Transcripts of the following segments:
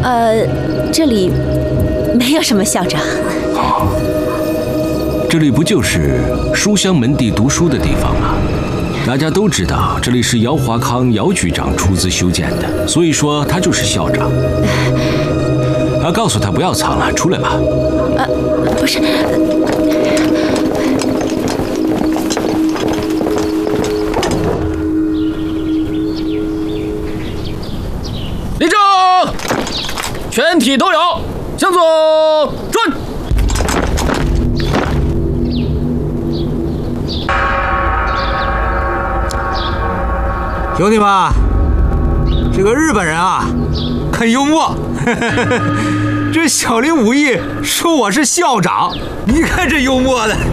这里没有什么校长。 这里不就是书香门第读书的地方吗？大家都知道这里是姚华康姚局长出资修建的，所以说他就是校长。告诉他不要藏了，出来吧。 不是。 立正，全体都有，向左转。 兄弟们，这个日本人啊，很幽默。这小林武艺说我是校长，你看这幽默的。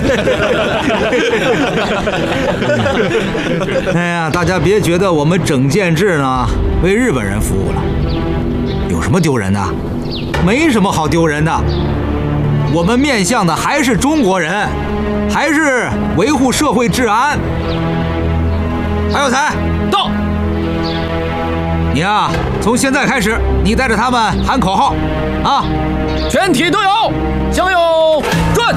哎呀，大家别觉得我们整建制呢为日本人服务了，有什么丢人的？没什么好丢人的。我们面向的还是中国人，还是维护社会治安。还有才到。你呀，从现在开始，你带着他们喊口号，啊！ 全体都有，向右转。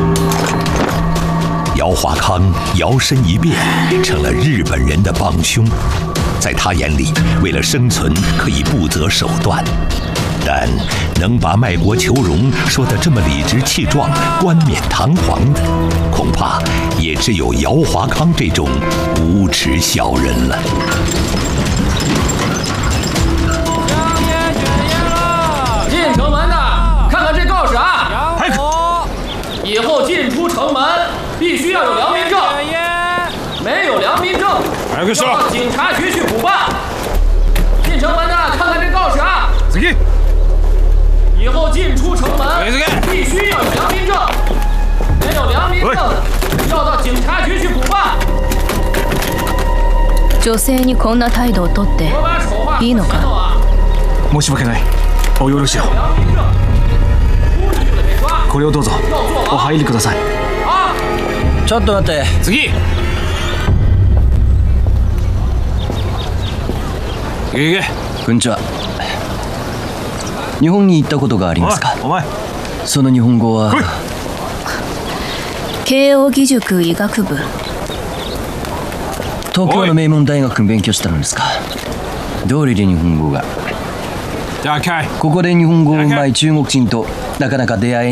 姚华康摇身一变成了日本人的帮凶，在他眼里，为了生存可以不择手段，但能把卖国求荣说得这么理直气壮、冠冕堂皇的，恐怕也只有姚华康这种无耻小人了。 进城门的，看看这告示啊！以后进出城门必须要有良民证，没有良民证要到警察局去补办。进城门的，看看这告示啊！以后进出城门必须要有良民证，没有良民证的要到警察局去补办。 女性にこんな態度をとっていいのか？ 申し訳ない。お許しを。これをどうぞ。お入りください。 ちょっと待って。次。 こんにちは。日本に行ったことがありますか？ お前。 その日本語は。 慶應義塾医学部。 東京の名門大学に勉強したのですか？どうりで日本語が。ここで日本語をうまい中国人となかなか出会え